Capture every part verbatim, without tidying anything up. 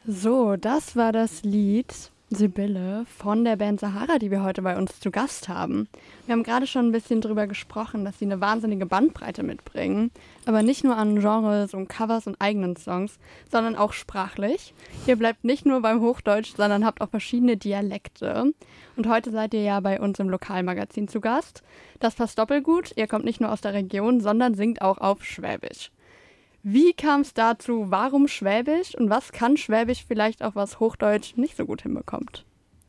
So, das war das Lied Sibylle von der Band Sahara, die wir heute bei uns zu Gast haben. Wir haben gerade schon ein bisschen drüber gesprochen, dass sie eine wahnsinnige Bandbreite mitbringen, aber nicht nur an Genres und Covers und eigenen Songs, sondern auch sprachlich. Ihr bleibt nicht nur beim Hochdeutsch, sondern habt auch verschiedene Dialekte. Und heute seid ihr ja bei uns im Lokalmagazin zu Gast. Das passt doppelt gut. Ihr kommt nicht nur aus der Region, sondern singt auch auf Schwäbisch. Wie kam es dazu? Warum Schwäbisch? Und was kann Schwäbisch vielleicht auch, was Hochdeutsch nicht so gut hinbekommt?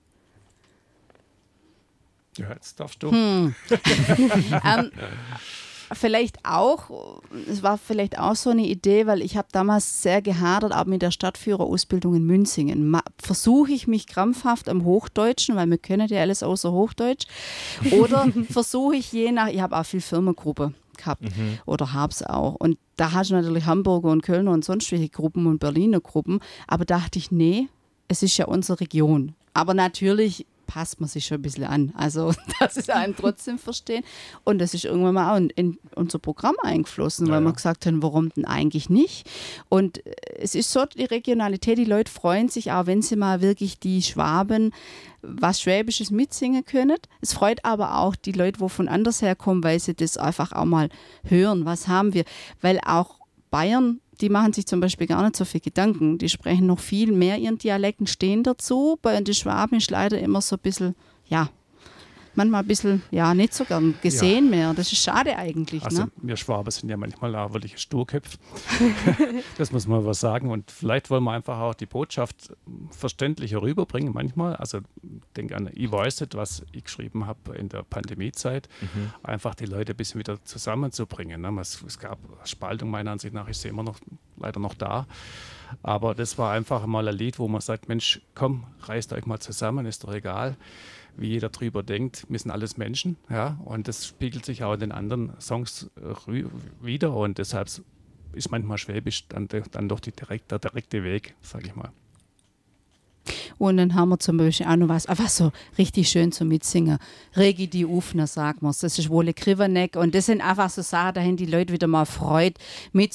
Ja, jetzt darfst du. Hm. ähm, vielleicht auch, es war vielleicht auch so eine Idee, weil ich habe damals sehr gehadert, auch mit der Stadtführerausbildung in Münzingen. Ma- Versuche ich mich krampfhaft am Hochdeutschen, weil wir können ja alles außer Hochdeutsch, oder versuche ich je nach, ich habe auch viel Firmengruppe gehabt mhm. oder habe es auch. Und da hast du natürlich Hamburger und Kölner und sonst welche Gruppen und Berliner Gruppen. Aber dachte ich, nee, es ist ja unsere Region. Aber natürlich passt man sich schon ein bisschen an. Also, dass es einen trotzdem verstehen. Und das ist irgendwann mal auch in, in unser Programm eingeflossen, ja, weil wir ja. gesagt haben, warum denn eigentlich nicht? Und es ist so die Regionalität, die Leute freuen sich auch, wenn sie mal wirklich die Schwaben was Schwäbisches mitsingen können. Es freut aber auch die Leute, die von anders herkommen, weil sie das einfach auch mal hören. Was haben wir? Weil auch Bayern, die machen sich zum Beispiel gar nicht so viel Gedanken. Die sprechen noch viel mehr ihren Dialekten, stehen dazu. Bei den Schwaben ist leider immer so ein bisschen, ja, manchmal ein bisschen, ja, nicht so gern gesehen ja. mehr. Das ist schade eigentlich. Also ne? wir Schwaben sind ja manchmal auch wirklich Sturköpfe. Das muss man was sagen. Und vielleicht wollen wir einfach auch die Botschaft verständlicher rüberbringen manchmal. Also denke an «Ich weiß nicht», was ich geschrieben habe in der Pandemiezeit. Mhm. Einfach die Leute ein bisschen wieder zusammenzubringen. Ne? Es, es gab Spaltung meiner Ansicht nach, ist sie immer noch leider noch da. Aber das war einfach mal ein Lied, wo man sagt, Mensch, komm, reißt euch mal zusammen, ist doch egal, wie jeder drüber denkt. Wir sind alles Menschen, ja, und das spiegelt sich auch in den anderen Songs rü- wieder und deshalb ist manchmal Schwäbisch dann, dann doch die direkt, der direkte Weg, sage ich mal. Und dann haben wir zum Beispiel auch noch was, was so richtig schön zum Mitsingen. Regi die Ufner, sagen wir es. Das ist Wolle Kriverneck. Und das sind einfach so Sachen, dahin die Leute wieder mal freut, mit